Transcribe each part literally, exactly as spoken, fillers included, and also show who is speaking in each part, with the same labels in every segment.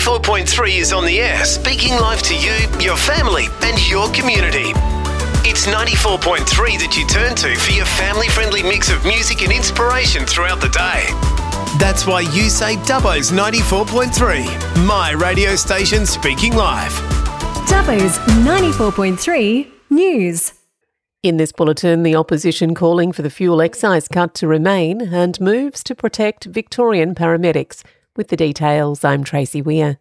Speaker 1: ninety-four point three is on the air, speaking live to you, your family and your community. It's ninety-four point three that you turn to for your family-friendly mix of music and inspiration throughout the day. That's why you say Dubbo's ninety-four point three, my radio station speaking live.
Speaker 2: Dubbo's ninety-four point three News. In this bulletin, the opposition calling for the fuel excise cut to remain and moves to protect Victorian paramedics. With the details, I'm Tracy Weir.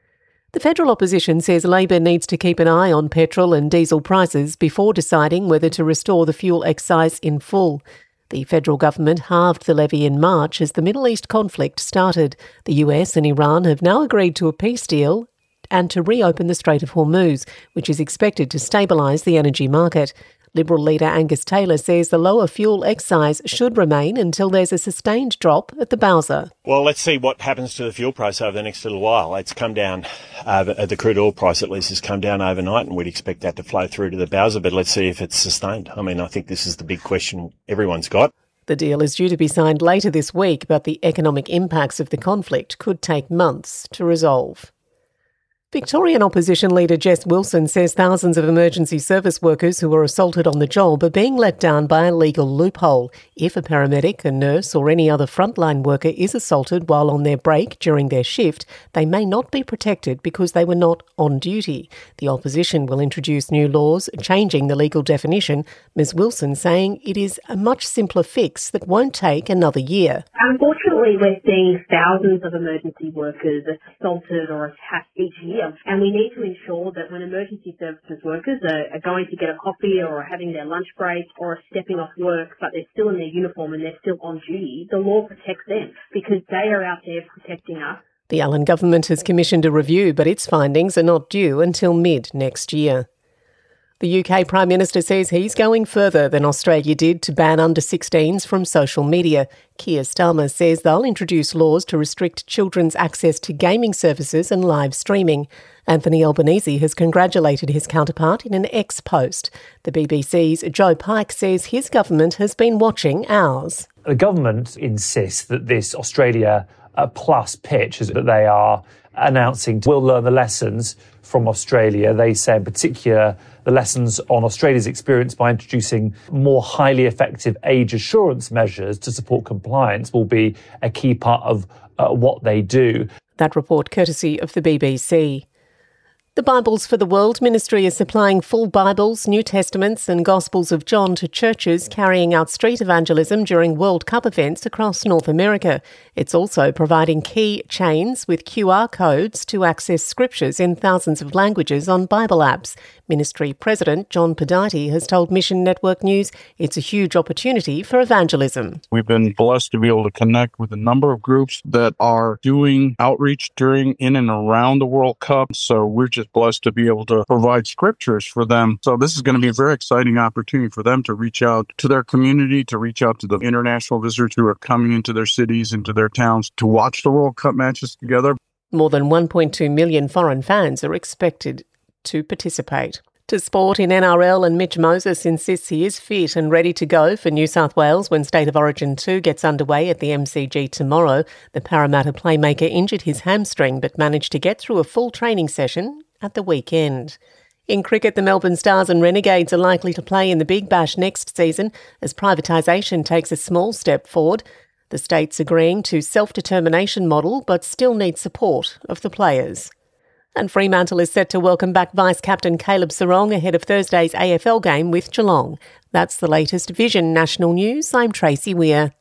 Speaker 2: The federal opposition says Labor needs to keep an eye on petrol and diesel prices before deciding whether to restore the fuel excise in full. The federal government halved the levy in March as the Middle East conflict started. The U S and Iran have now agreed to a peace deal and to reopen the Strait of Hormuz, which is expected to stabilise the energy market. Liberal leader Angus Taylor says the lower fuel excise should remain until there's a sustained drop at the Bowser.
Speaker 3: Well, let's see what happens to the fuel price over the next little while. It's come down, uh, the crude oil price at least has come down overnight, and we'd expect that to flow through to the Bowser, but let's see if it's sustained. I mean, I think this is the big question everyone's got.
Speaker 2: The deal is due to be signed later this week, but the economic impacts of the conflict could take months to resolve. Victorian opposition leader Jess Wilson says thousands of emergency service workers who were assaulted on the job are being let down by a legal loophole. If a paramedic, a nurse or any other frontline worker is assaulted while on their break during their shift, they may not be protected because they were not on duty. The opposition will introduce new laws changing the legal definition, Miz Wilson saying it is a much simpler fix that won't take another year.
Speaker 4: Unfortunately, we're seeing thousands of emergency workers assaulted or attacked each year. And we need to ensure that when emergency services workers are, are going to get a coffee or are having their lunch break or are stepping off work, but they're still in their uniform and they're still on duty, the law protects them because they are out there protecting us.
Speaker 2: The Allen government has commissioned a review, but its findings are not due until mid next year. The U K Prime Minister says he's going further than Australia did to ban under sixteens from social media. Keir Starmer says they'll introduce laws to restrict children's access to gaming services and live streaming. Anthony Albanese has congratulated his counterpart in an X post. The B B C's Joe Pike says his government has been watching ours.
Speaker 5: The government insists that this Australia uh, Plus pitch is that they are announcing will learn the lessons from Australia. They say in particular the lessons on Australia's experience by introducing more highly effective age assurance measures to support compliance will be a key part of uh, what they do.
Speaker 2: That report courtesy of the B B C. The Bibles for the World Ministry is supplying full Bibles, New Testaments and Gospels of John to churches carrying out street evangelism during World Cup events across North America. It's also providing key chains with Q R codes to access scriptures in thousands of languages on Bible apps. Ministry President John Pedati has told Mission Network News it's a huge opportunity for evangelism.
Speaker 6: We've been blessed to be able to connect with a number of groups that are doing outreach during, in and around the World Cup. So we're just blessed to be able to provide scriptures for them. So this is going to be a very exciting opportunity for them to reach out to their community, to reach out to the international visitors who are coming into their cities, into their towns, to watch the World Cup matches together.
Speaker 2: More than one point two million foreign fans are expected to participate. To sport in N R L, and Mitch Moses insists he is fit and ready to go for New South Wales when State of Origin two gets underway at the M C G tomorrow. The Parramatta playmaker injured his hamstring but managed to get through a full training session at the weekend. In cricket, the Melbourne Stars and Renegades are likely to play in the Big Bash next season as privatisation takes a small step forward. The state's agreeing to self-determination model but still needs support of the players. And Fremantle is set to welcome back Vice-Captain Caleb Serong ahead of Thursday's A F L game with Geelong. That's the latest Vision National News. I'm Tracy Weir.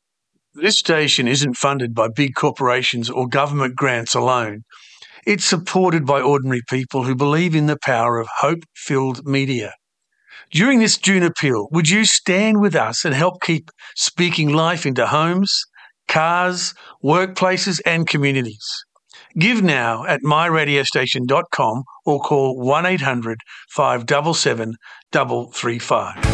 Speaker 7: This station isn't funded by big corporations or government grants alone. It's supported by ordinary people who believe in the power of hope-filled media. During this June appeal, would you stand with us and help keep speaking life into homes, cars, workplaces and communities? Give now at my radio station dot com or call one eight hundred five seven seven three three five.